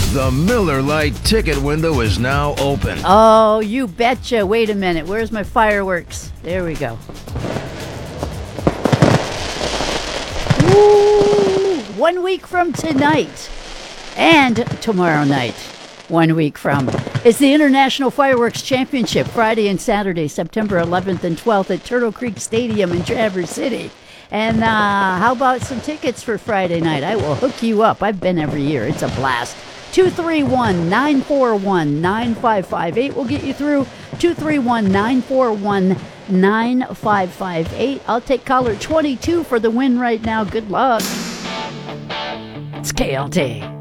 The Miller Lite ticket window is now open. Oh, you betcha. Wait a minute. Where's my fireworks? There we go. Woo! 1 week from tonight and tomorrow night. 1 week from. It's the International Fireworks Championship, Friday and Saturday, September 11th and 12th at Turtle Creek Stadium in Traverse City. And how about some tickets for Friday night? I will hook you up. I've been every year. It's a blast. 231-941-9558 will get you through. 231-941-9558. I'll take caller 22 for the win right now. Good luck. It's KLT.